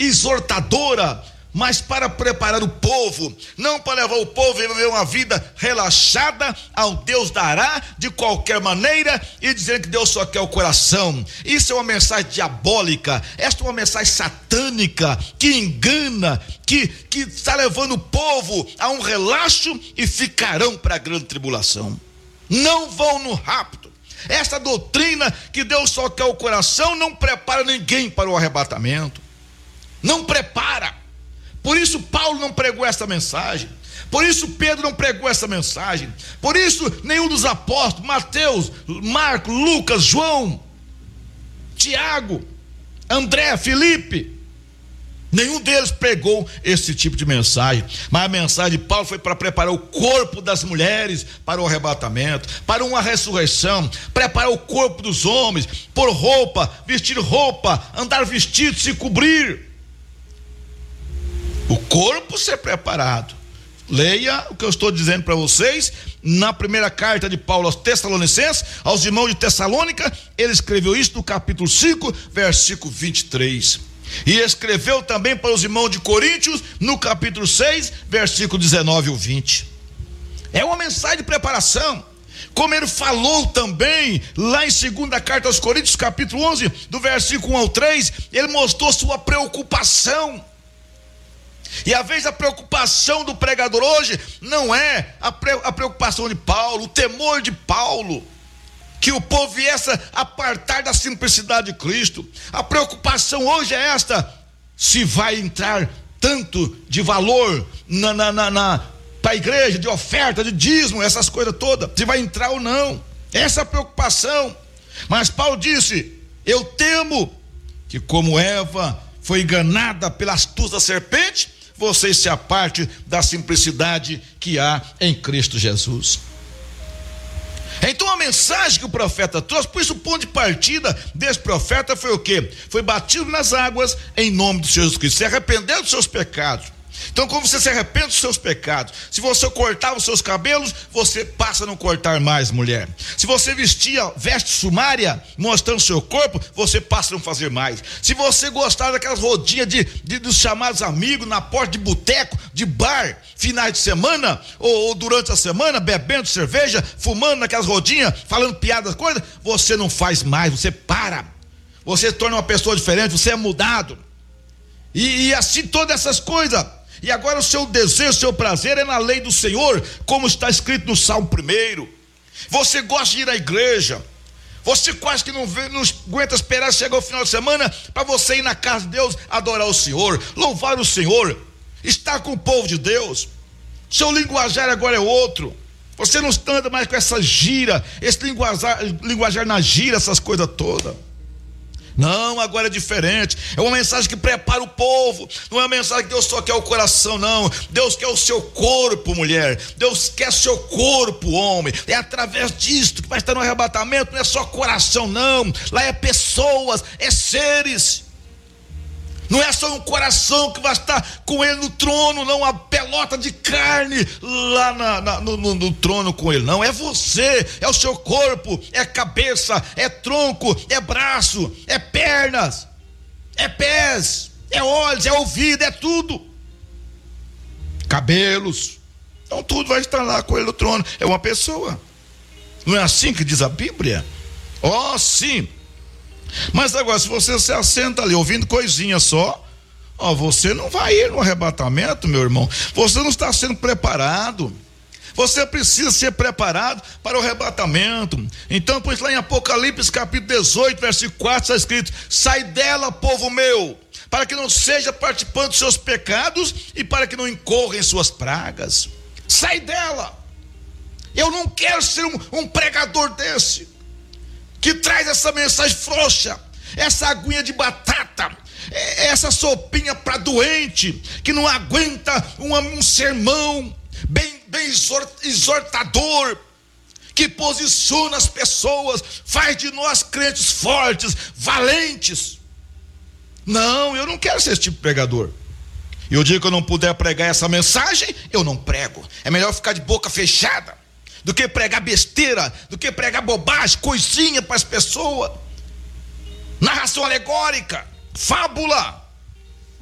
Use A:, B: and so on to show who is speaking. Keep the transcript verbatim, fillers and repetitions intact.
A: exortadora, mas para preparar o povo, não para levar o povo a viver uma vida relaxada ao Deus dará de qualquer maneira e dizer que Deus só quer o coração. Isso é uma mensagem diabólica, esta é uma mensagem satânica que engana, que, que está levando o povo a um relaxo e ficarão para a grande tribulação. Não vão no rapto. Esta doutrina que Deus só quer o coração não prepara ninguém para o arrebatamento. Não prepara. Por isso Paulo não pregou essa mensagem. Por isso Pedro não pregou essa mensagem. Por isso nenhum dos apóstolos, Mateus, Marcos, Lucas, João, Tiago, André, Filipe, nenhum deles pregou esse tipo de mensagem. Mas a mensagem de Paulo foi para preparar o corpo das mulheres para o arrebatamento, para uma ressurreição, preparar o corpo dos homens, pôr roupa, vestir roupa, andar vestido, se cobrir. O corpo ser preparado. Leia o que eu estou dizendo para vocês na primeira carta de Paulo aos Tessalonicenses, aos irmãos de Tessalônica. Ele escreveu isso no capítulo cinco, versículo vinte e três. E escreveu também para os irmãos de Coríntios no capítulo seis, versículo dezenove ao vinte. É uma mensagem de preparação. Como ele falou também lá em segunda carta aos Coríntios, capítulo onze, do versículo um ao três, ele mostrou sua preocupação. E a vez da preocupação do pregador hoje não é a, pre, a preocupação de Paulo, o temor de Paulo, que o povo viesse a apartar da simplicidade de Cristo. A preocupação hoje é esta: se vai entrar tanto de valor na, na, na, na, para a igreja, de oferta, de dízimo, essas coisas todas, se vai entrar ou não. Essa é a preocupação. Mas Paulo disse: eu temo que, como Eva foi enganada pela astúcia da serpente, vocês se apartem da simplicidade que há em Cristo Jesus. Então a mensagem que o profeta trouxe, por isso o ponto de partida desse profeta foi o quê? Foi batido nas águas em nome do Senhor Jesus Cristo, se arrependeu dos seus pecados. Então, quando você se arrepende dos seus pecados, se você cortava os seus cabelos, você passa a não cortar mais, mulher. Se você vestia veste sumária, mostrando o seu corpo, você passa a não fazer mais. Se você gostava daquelas rodinhas de, de, dos chamados amigos na porta de boteco, de bar, finais de semana, ou, ou durante a semana, bebendo cerveja, fumando naquelas rodinhas, falando piadas, coisas, você não faz mais, você para. Você se torna uma pessoa diferente, você é mudado. E, e assim todas essas coisas. E agora o seu desejo, o seu prazer é na lei do Senhor, como está escrito no Salmo primeiro. Você gosta de ir à igreja. Você quase que não, vê, não aguenta esperar chegar o final de semana para você ir na casa de Deus adorar o Senhor, louvar o Senhor, estar com o povo de Deus. Seu linguajar agora é outro. Você não anda mais com essa gira, esse linguajar, linguajar na gira, essas coisas todas. Não, agora é diferente. É uma mensagem que prepara o povo. Não é uma mensagem que Deus só quer o coração, não. Deus quer o seu corpo, mulher. Deus quer o seu corpo, homem. É através disto que vai estar no arrebatamento. Não é só coração, não. Lá é pessoas, é seres. Não é só um coração que vai estar com ele no trono, não, uma pelota de carne lá na, na, no, no, no trono com ele, não, é você, é o seu corpo, é cabeça, é tronco, é braço, é pernas, é pés, é olhos, é ouvido, é tudo, cabelos, então tudo vai estar lá com ele no trono, é uma pessoa. Não é assim que diz a Bíblia? Oh, sim. Mas agora, se você se assenta ali ouvindo coisinha só, ó, você não vai ir no arrebatamento, meu irmão. Você não está sendo preparado. Você precisa ser preparado para o arrebatamento. Então, pois lá em Apocalipse capítulo dezoito, versículo quatro, está escrito: sai dela, povo meu, para que não seja participante dos seus pecados e para que não incorra em suas pragas. Sai dela. Eu não quero ser um, um pregador desse que traz essa mensagem frouxa, essa aguinha de batata, essa sopinha para doente, que não aguenta um, um sermão bem, bem exortador, que posiciona as pessoas, faz de nós crentes fortes, valentes. Não, eu não quero ser esse tipo de pregador. E o dia que eu não puder pregar essa mensagem, eu não prego. É melhor ficar de boca fechada do que pregar besteira, do que pregar bobagem, coisinha para as pessoas, narração alegórica, fábula.